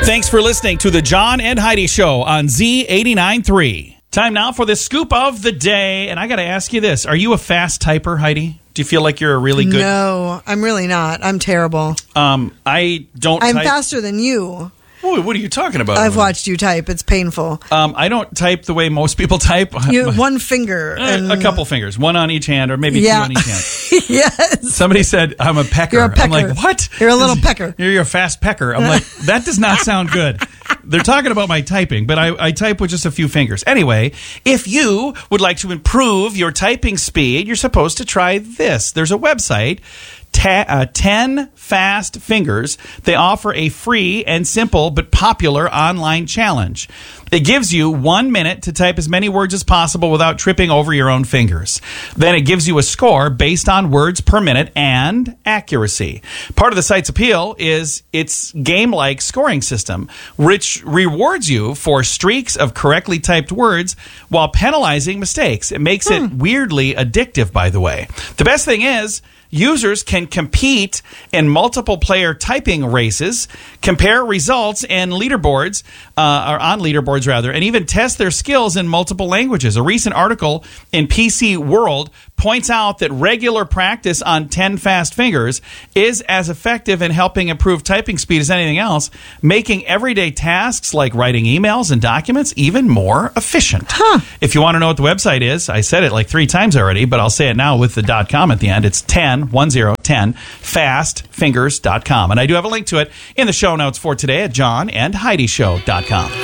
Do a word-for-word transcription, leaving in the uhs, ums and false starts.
Thanks for listening to the John and Heidi Show on Z eighty-nine point three. Time now for the scoop of the day. And I got to ask you this. Are you a fast typer, Heidi? Do you feel like you're a really good... No, I'm really not. I'm terrible. Um, I don't I'm type... faster than you. Boy, what are you talking about? I've watched you type. It's painful. Um, I don't type the way most people type. You, one finger. Uh, and... A couple fingers. One on each hand, or maybe yeah. two on each hand. Yes. Somebody said, I'm a pecker. You're a pecker. I'm like, what? You're a little pecker. You're, you're a fast pecker. I'm like, that does not sound good. They're talking about my typing, but I, I type with just a few fingers. Anyway, if you would like to improve your typing speed, you're supposed to try this. There's a website, ta- uh, ten Fast Fingers. They offer a free and simple but popular online challenge. It gives you one minute to type as many words as possible without tripping over your own fingers. Then it gives you a score based on words per minute and accuracy. Part of the site's appeal is its game-like scoring system, which rewards you for streaks of correctly typed words while penalizing mistakes. It makes hmm. it weirdly addictive, by the way. The best thing is, users can compete in multiple player typing races, compare results and leaderboards, uh, or on leaderboards rather, and even test their skills in multiple languages. A recent article in P C World points out that regular practice on ten Fast Fingers is as effective in helping improve typing speed as anything else, making everyday tasks like writing emails and documents even more efficient. Huh. If you want to know what the website is, I said it like three times already, but I'll say it now with the .com at the end. It's ten, one zero, ten, fast fingers dot com. And I do have a link to it in the show notes for today at john and heidi show dot com.